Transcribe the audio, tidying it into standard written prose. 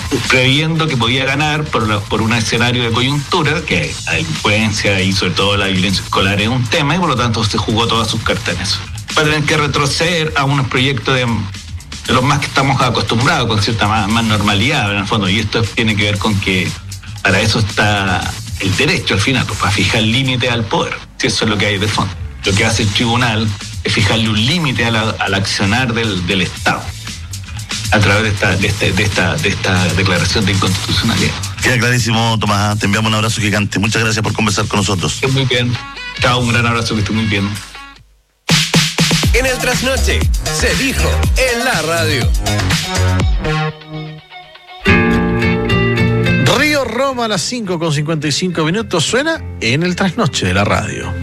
previendo que podía ganar por un escenario de coyuntura, que la delincuencia y sobre todo la violencia escolar es un tema, y por lo tanto se jugó todas sus cartas en eso. Va a tener que retroceder a unos proyectos de los más que estamos acostumbrados, con cierta más normalidad en el fondo, y esto tiene que ver con que para eso está el derecho al final, pues, para fijar límite al poder, si eso es lo que hay de fondo. Lo que hace el tribunal es fijarle un límite al accionar del Estado a través de esta declaración de inconstitucionalidad. Queda clarísimo, Tomás. Te enviamos un abrazo gigante. Muchas gracias por conversar con nosotros. Muy bien. Chao, un gran abrazo, que esté muy bien. En el Trasnoche se dijo en la radio. Río Roma a las 5:55 suena en el Trasnoche de la radio.